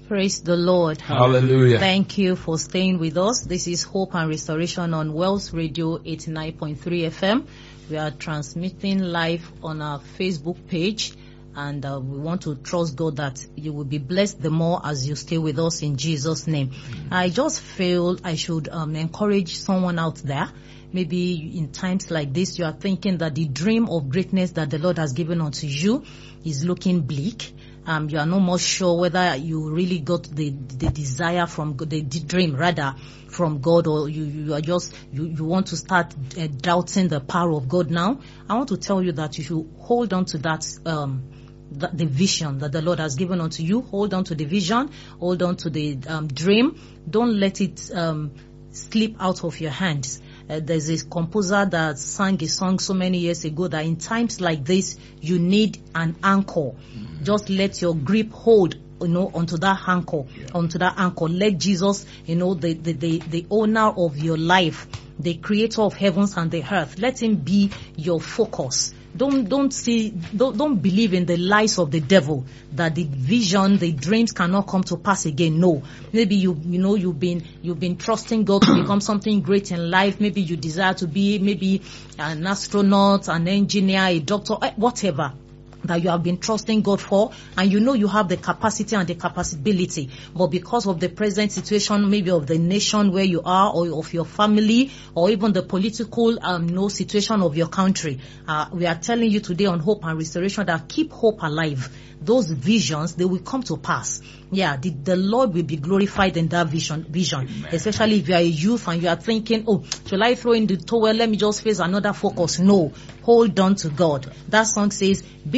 Praise the Lord. Hallelujah. Thank you for staying with us. This is Hope and Restoration on Wells Radio 89.3 FM. We are transmitting live on our Facebook page, and we want to trust God that you will be blessed the more as you stay with us in Jesus' name. I just feel I should encourage someone out there. Maybe in times like this, you are thinking that the dream of greatness that the Lord has given unto you is looking bleak. You are no more sure whether you really got the desire from God, the dream rather from God, or you are just you want to start doubting the power of God now. I want to tell you that you should hold on to that the vision that the Lord has given unto you. Hold on to the vision, hold on to the dream. Don't let it slip out of your hands. There's a composer that sang a song so many years ago that in times like this, you need an anchor. Just let your grip hold, onto that anchor, onto that anchor. Let Jesus, the owner of your life, the creator of heavens and the earth, let him be your focus. Don't believe in the lies of the devil that the vision, the dreams cannot come to pass again. No, maybe you've been trusting God to become something great in life. Maybe you desire to be maybe an astronaut, an engineer, a doctor, whatever that you have been trusting God for, and you have the capacity and the capability, but because of the present situation, maybe of the nation where you are, or of your family, or even the political situation of your country, we are telling you today on Hope and Restoration that keep hope alive. Those visions, they will come to pass. Yeah, the Lord will be glorified in that vision. Amen. Especially if you are a youth and you are thinking, shall I throw in the towel? Let me just face another focus. No, hold on to God. That song says, be